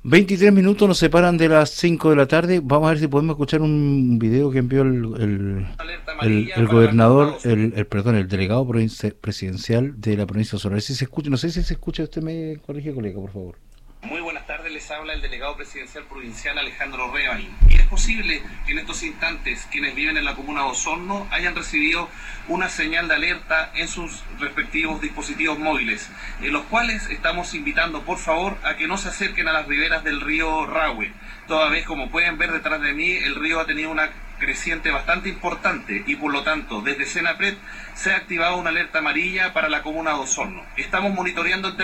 23 minutos nos separan de las 5 de la tarde. Vamos a ver si podemos escuchar un video que envió el gobernador, el delegado presidencial de la provincia de Osorno. Si se escucha, no sé si se escucha, usted me corrige, colega, por favor. Muy buenas tardes, les habla el delegado presidencial provincial Alejandro Rebain. Y es posible que en estos instantes quienes viven en la comuna de Osorno hayan recibido una señal de alerta en sus respectivos dispositivos móviles, en los cuales estamos invitando por favor a que no se acerquen a las riberas del río Rahue, toda vez como pueden ver detrás de mí el río ha tenido una creciente bastante importante y por lo tanto desde Senapred se ha activado una alerta amarilla para la comuna de Osorno. Estamos monitoreando el